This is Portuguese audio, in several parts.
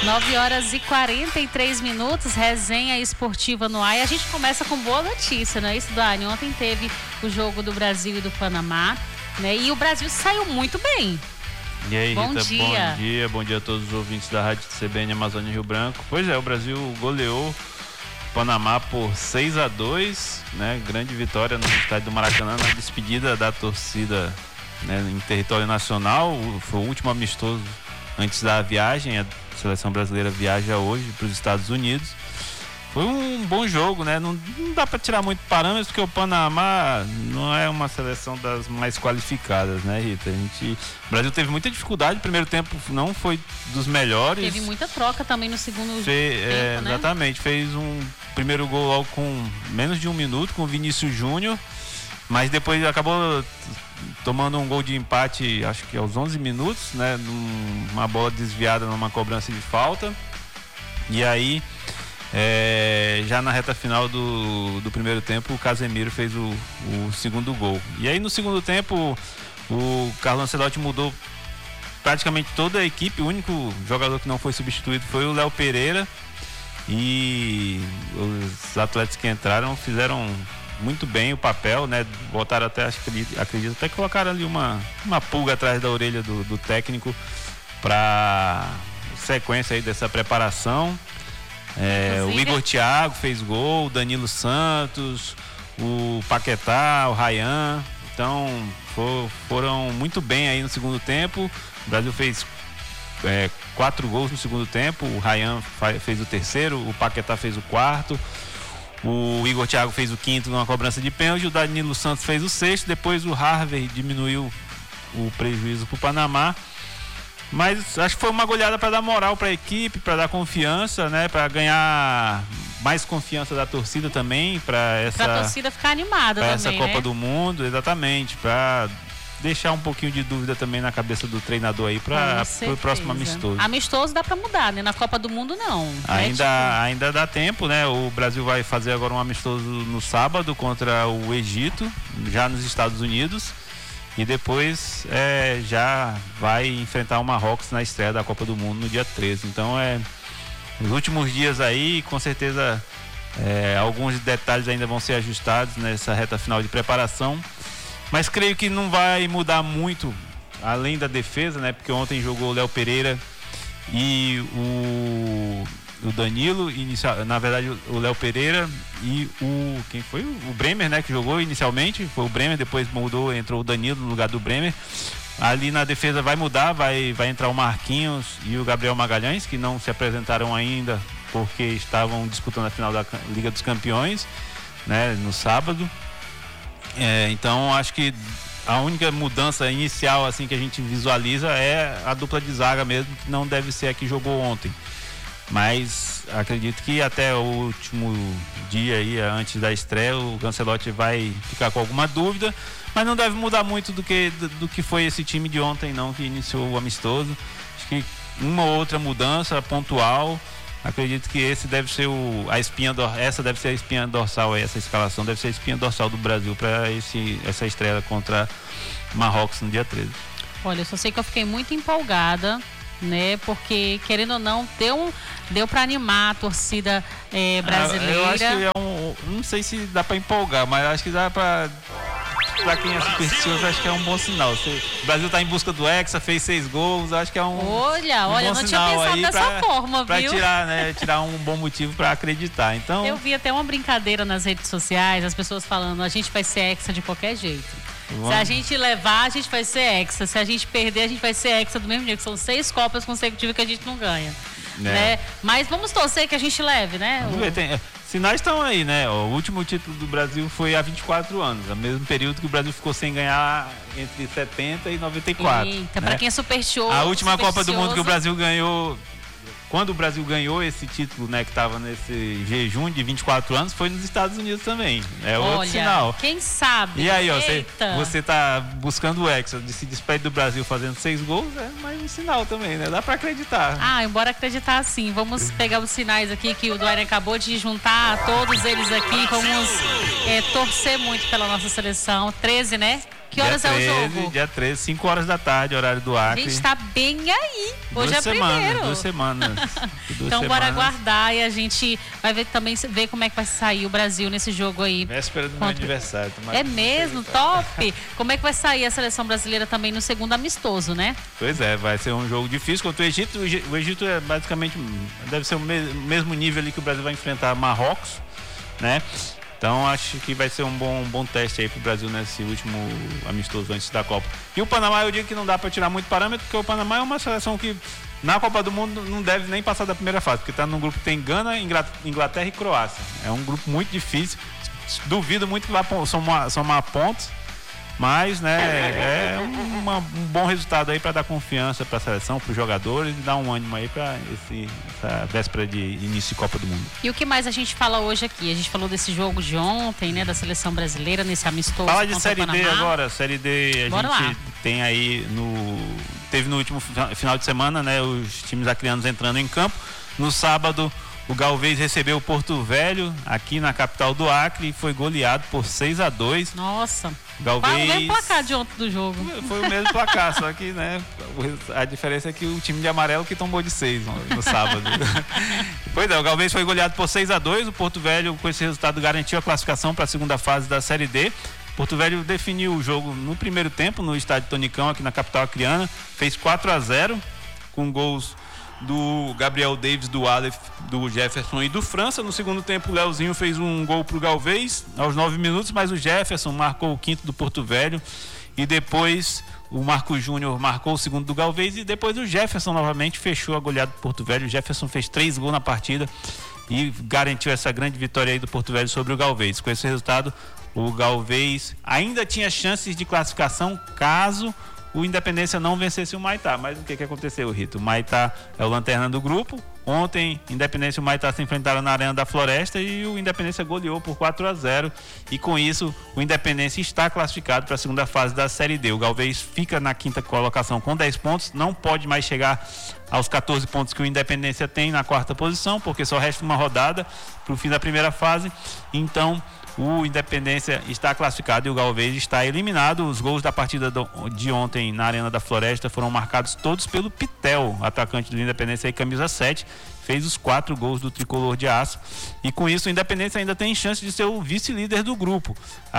9h43, resenha esportiva no ar. E a gente começa com boa notícia, não é isso, Dani? Ontem teve o jogo do Brasil e do Panamá, né? E o Brasil saiu muito bem. E aí, bom Rita, dia. Bom dia a todos os ouvintes da Rádio CBN Amazônia Rio Branco. Pois é, o Brasil goleou o Panamá por 6-2, né? Grande vitória no estádio do Maracanã, na despedida da torcida, né, em território nacional. Foi o último amistoso antes da viagem. A seleção brasileira viaja hoje para os Estados Unidos. Foi um bom jogo, né? Não dá para tirar muito parâmetros, porque o Panamá não é uma seleção das mais qualificadas, né, Rita? O Brasil teve muita dificuldade, o primeiro tempo não foi dos melhores. Teve muita troca também no segundo tempo, né? Exatamente, fez um primeiro gol logo com menos de um minuto, com o Vinícius Júnior, mas depois acabou tomando um gol de empate, acho que aos 11 minutos, né? Uma bola desviada numa cobrança de falta. E aí, já na reta final do primeiro tempo, o Casemiro fez o segundo gol. E aí no segundo tempo, o Carlo Ancelotti mudou praticamente toda a equipe. O único jogador que não foi substituído foi o Léo Pereira. E os atletas que entraram fizeram muito bem o papel, né? Botaram até, acredito, até colocaram ali uma pulga atrás da orelha do técnico para sequência aí dessa preparação. O Igor Thiago fez gol, o Danilo Santos, o Paquetá, o Ryan. Então foram muito bem aí no segundo tempo. O Brasil fez 4 gols no segundo tempo. O Ryan fez o terceiro, o Paquetá fez o quarto, o Igor Thiago fez o quinto numa cobrança de pênalti, o Danilo Santos fez o sexto. Depois o Harvey diminuiu o prejuízo para o Panamá. Mas acho que foi uma goleada para dar moral para a equipe, para dar confiança, né? Para ganhar mais confiança da torcida também, para a torcida ficar animada também, essa Copa né? do Mundo, exatamente, para deixar um pouquinho de dúvida também na cabeça do treinador aí para o próximo amistoso. Amistoso dá para mudar, né? Na Copa do Mundo não. Ainda dá tempo, né? O Brasil vai fazer agora um amistoso no sábado contra o Egito, já nos Estados Unidos. E depois já vai enfrentar o Marrocos na estreia da Copa do Mundo no dia 13. Então nos últimos dias aí, com certeza alguns detalhes ainda vão ser ajustados nessa reta final de preparação. Mas creio que não vai mudar muito, além da defesa, né? Porque ontem jogou o Léo Pereira e o Danilo, na verdade o Léo Pereira e quem foi? O Bremer, né? Que jogou inicialmente, foi o Bremer, depois mudou, entrou o Danilo no lugar do Bremer. Ali na defesa vai mudar, vai entrar o Marquinhos e o Gabriel Magalhães, que não se apresentaram ainda porque estavam disputando a final da Liga dos Campeões, né? No sábado. Então acho que a única mudança inicial assim que a gente visualiza é a dupla de zaga mesmo, que não deve ser a que jogou ontem. Mas acredito que até o último dia aí, antes da estreia, o Ancelotti vai ficar com alguma dúvida, mas não deve mudar muito do que foi esse time de ontem não, que iniciou o amistoso. Acho que uma ou outra mudança pontual. Acredito que esse deve ser essa deve ser a espinha dorsal, essa escalação deve ser a espinha dorsal do Brasil para essa estreia contra Marrocos no dia 13. Olha, eu só sei que eu fiquei muito empolgada, né? Porque, querendo ou não, deu para animar a torcida brasileira. Eu acho que não sei se dá para empolgar, mas acho que dá para quem é supersticioso, acho que é um bom sinal. O Brasil está em busca do Hexa, fez 6 gols, acho que é um Olha, bom não tinha pensado dessa forma, pra viu? Tirar um bom motivo para acreditar. Então, eu vi até uma brincadeira nas redes sociais, as pessoas falando, a gente vai ser Hexa de qualquer jeito. Se a gente levar, a gente vai ser Hexa. Se a gente perder, a gente vai ser Hexa do mesmo jeito. São 6 Copas consecutivas que a gente não ganha. Né? Mas vamos torcer que a gente leve, né? Vamos ver, sinais estão aí, né? O último título do Brasil foi há 24 anos, é o mesmo período que o Brasil ficou sem ganhar entre 70 e 94. Eita, né? Pra quem é supersticioso. A última Copa do Mundo que o Brasil ganhou, quando o Brasil ganhou esse título, né, que estava nesse jejum de 24 anos, foi nos Estados Unidos também. Outro sinal. Quem sabe? E aí, ó, você tá buscando o Hexa, de se despedir do Brasil fazendo 6 gols, é mais um sinal também, né? Dá para acreditar. Embora acreditar sim. Vamos pegar os sinais aqui que o Duane acabou de juntar, todos eles aqui. Vamos torcer muito pela nossa seleção. 13, né? Que horas é o jogo? Dia 13, 5 horas da tarde, horário do Acre. A gente tá bem aí. Hoje é primeiro. 2 semanas. Então bora aguardar e a gente vai ver também como é que vai sair o Brasil nesse jogo aí. Véspera do meu aniversário. É mesmo? Top! Como é que vai sair a seleção brasileira também no segundo amistoso, né? Pois é, vai ser um jogo difícil contra o Egito. O Egito é basicamente, deve ser o mesmo nível ali que o Brasil vai enfrentar Marrocos, né? Então acho que vai ser um bom teste aí pro Brasil nesse último amistoso antes da Copa. E o Panamá, eu digo que não dá para tirar muito parâmetro, porque o Panamá é uma seleção que na Copa do Mundo não deve nem passar da primeira fase, porque está num grupo que tem Gana, Inglaterra e Croácia. É um grupo muito difícil. Duvido muito que vai somar pontos, mas né, é um bom resultado aí para dar confiança para a seleção, para os jogadores e dar um ânimo aí para essa véspera de início de Copa do Mundo. E o que mais a gente fala hoje aqui? A gente falou desse jogo de ontem, né, da seleção brasileira, nesse amistoso. Fala de Série D agora. Série D Bora gente lá. Tem aí teve no último final de semana, né, os times acrianos entrando em campo. No sábado, o Galvez recebeu o Porto Velho aqui na capital do Acre e foi goleado por 6-2. Nossa. Galvez... Qual o mesmo placar de ontem do jogo? Foi o mesmo placar, só que, né, a diferença é que o time de amarelo que tombou de 6 no sábado. Pois é, o Galvez foi goleado por 6-2. O Porto Velho, com esse resultado, garantiu a classificação para a segunda fase da Série D. Porto Velho definiu o jogo no primeiro tempo no estádio Tonicão, aqui na capital acreana. Fez 4-0, com gols do Gabriel Davis, do Aleph, do Jefferson e do França. No segundo tempo, o Leozinho fez um gol pro Galvez aos 9 minutos, mas o Jefferson marcou o quinto do Porto Velho e depois o Marco Júnior marcou o segundo do Galvez e depois o Jefferson novamente fechou a goleada do Porto Velho. O Jefferson fez 3 gols na partida e garantiu essa grande vitória aí do Porto Velho sobre o Galvez. Com esse resultado, o Galvez ainda tinha chances de classificação caso o Independência não vencesse o Maitá. Mas o que aconteceu, Rito? O Maitá é o lanterna do grupo. Ontem, Independência e o Maitá se enfrentaram na Arena da Floresta e o Independência goleou por 4-0. E com isso, o Independência está classificado para a segunda fase da Série D. O Galvez fica na quinta colocação com 10 pontos. Não pode mais chegar aos 14 pontos que o Independência tem na quarta posição, porque só resta uma rodada para o fim da primeira fase. Então, o Independência está classificado e o Galvez está eliminado. Os gols da partida de ontem na Arena da Floresta foram marcados todos pelo Pitel, atacante do Independência, aí, camisa 7. Fez os 4 gols do tricolor de aço. E com isso o Independência ainda tem chance de ser o vice-líder do grupo.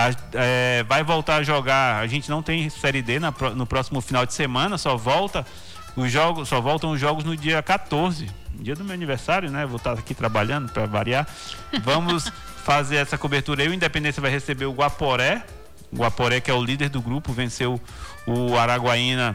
Vai voltar a jogar. A gente não tem Série D no próximo final de semana, só voltam os jogos no dia 14, dia do meu aniversário, né? Vou estar aqui trabalhando para variar. Vamos fazer essa cobertura aí. O Independência vai receber o Guaporé. O Guaporé, que é o líder do grupo, venceu o Araguaína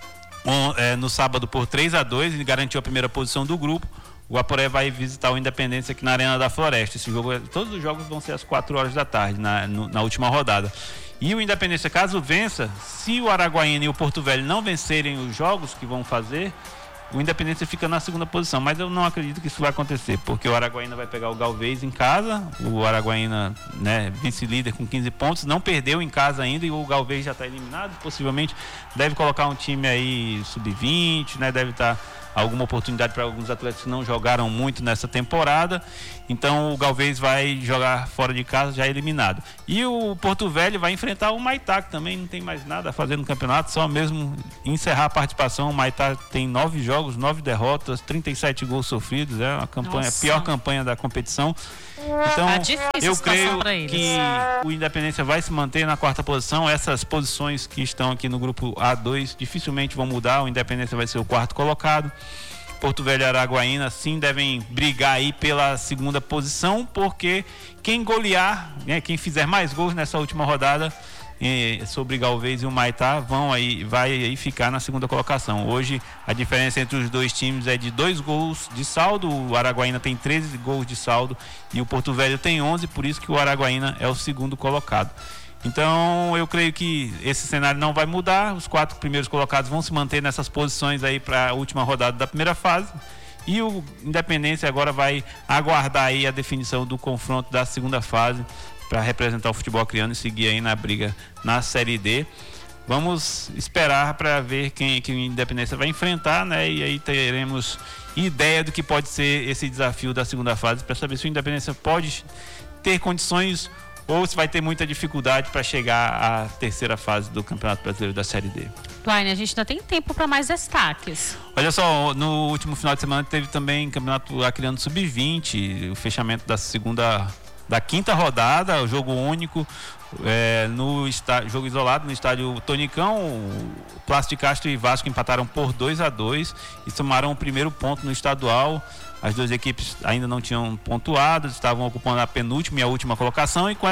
no sábado por 3-2 e garantiu a primeira posição do grupo. O Guaporé vai visitar o Independência aqui na Arena da Floresta. Todos os jogos vão ser às 4 horas da tarde, na última rodada. E o Independência, caso vença, se o Araguaína e o Porto Velho não vencerem os jogos que vão fazer, o Independência fica na segunda posição. Mas eu não acredito que isso vai acontecer, porque o Araguaína vai pegar o Galvez em casa. O Araguaína, né, vice-líder com 15 pontos, não perdeu em casa ainda e o Galvez já está eliminado. Possivelmente deve colocar um time aí sub-20, né, deve estar alguma oportunidade para alguns atletas que não jogaram muito nessa temporada. Então o Galvez vai jogar fora de casa já eliminado. E o Porto Velho vai enfrentar o Maitá, que também não tem mais nada a fazer no campeonato, só mesmo encerrar a participação. O Maitá tem 9 jogos, 9 derrotas, 37 gols sofridos, é uma campanha, a pior campanha da competição. Então, eu creio que o Independência vai se manter na quarta posição. Essas posições que estão aqui no grupo A2 dificilmente vão mudar. O Independência vai ser o quarto colocado. Porto Velho e Araguaína sim devem brigar aí pela segunda posição, porque quem golear, né, quem fizer mais gols nessa última rodada sobre Galvez e o Maitá vai aí ficar na segunda colocação. Hoje a diferença entre os dois times é de 2 gols de saldo. O Araguaína tem 13 gols de saldo e o Porto Velho tem 11, por isso que o Araguaína é o segundo colocado. Então eu creio que esse cenário não vai mudar. Os 4 primeiros colocados vão se manter nessas posições aí para a última rodada da primeira fase. E o Independência agora vai aguardar aí a definição do confronto da segunda fase para representar o futebol acreano e seguir aí na briga na Série D. Vamos esperar para ver quem que o Independência vai enfrentar, né? E aí teremos ideia do que pode ser esse desafio da segunda fase, para saber se o Independência pode ter condições ou se vai ter muita dificuldade para chegar à terceira fase do Campeonato Brasileiro da Série D. Duane, a gente ainda tem tempo para mais destaques. Olha só, no último final de semana teve também Campeonato Acreano Sub-20, o fechamento da quinta rodada, o jogo único, jogo isolado no estádio Tonicão. O Plástico de Castro e Vasco empataram por 2-2 e somaram o primeiro ponto no estadual. As duas equipes ainda não tinham pontuado, estavam ocupando a penúltima e a última colocação, e com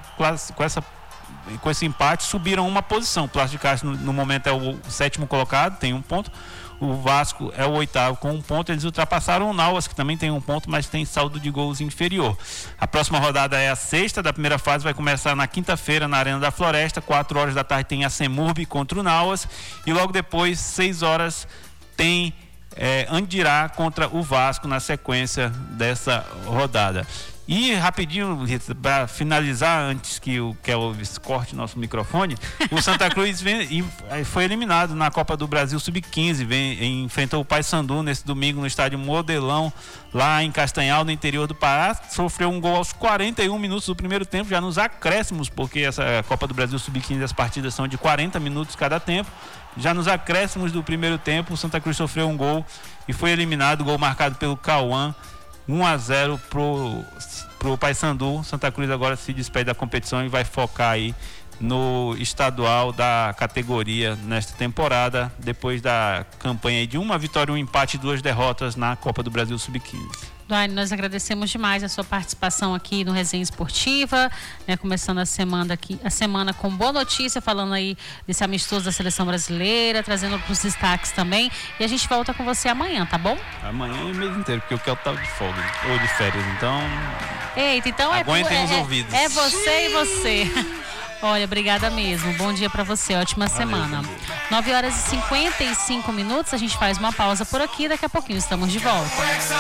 esse empate subiram uma posição. O Plástico de Castro no momento é o 7º colocado, tem 1 ponto. O Vasco é o 8º com 1 ponto. Eles ultrapassaram o Nauas, que também tem 1 ponto, mas tem saldo de gols inferior. A próxima rodada é a 6ª da primeira fase, vai começar na quinta-feira na Arena da Floresta. 4 horas da tarde tem a Semurb contra o Nauas, e logo depois, 6 horas, tem Andirá contra o Vasco na sequência dessa rodada. E rapidinho, para finalizar, antes que o Kelvis corte nosso microfone, o Santa Cruz foi eliminado na Copa do Brasil Sub-15, enfrentou o Paysandu nesse domingo no estádio Modelão, lá em Castanhal, no interior do Pará. Sofreu um gol aos 41 minutos do primeiro tempo, já nos acréscimos, porque essa Copa do Brasil Sub-15, as partidas são de 40 minutos cada tempo. Já nos acréscimos do primeiro tempo, o Santa Cruz sofreu um gol e foi eliminado, gol marcado pelo Cauã. 1-0 pro Paysandu. Santa Cruz agora se despede da competição e vai focar aí no estadual da categoria nesta temporada, depois da campanha aí de 1 vitória, 1 empate e 2 derrotas na Copa do Brasil Sub-15. Duane, nós agradecemos demais a sua participação aqui no Resenha Esportiva, né, começando a semana com boa notícia, falando aí desse amistoso da Seleção Brasileira, trazendo para os destaques também, e a gente volta com você amanhã, tá bom? Amanhã e o mês inteiro, porque eu quero estar de folga, ou de férias, então... Eita, então aguentem os ouvidos. É você e você. Olha, obrigada mesmo. Bom dia pra você, ótima semana. 9 horas e 55 minutos, a gente faz uma pausa por aqui, daqui a pouquinho estamos de volta.